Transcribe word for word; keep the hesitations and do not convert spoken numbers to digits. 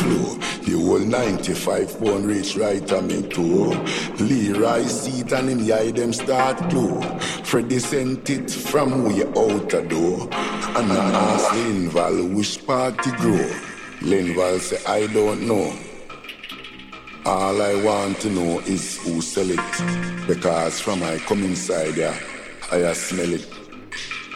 flow. The whole ninety-five pound reach right on me toe. Leroy seat and him eye them start glow. Freddy sent it from way out the door. And I ask Linval which party grow. Linval say I don't know. All I want to know is who sell it. Because from I come inside there, I smell it.